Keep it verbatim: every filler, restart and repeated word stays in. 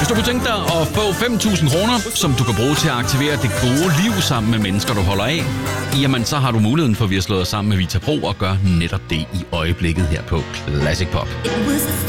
Hvis du kunne tænke dig at få fem tusind kroner, som du kan bruge til at aktivere det gode liv sammen med mennesker, du holder af, jamen så har du muligheden for, at vi har slået os sammen med Vita Pro og gør netop det i øjeblikket her på Classic Pop.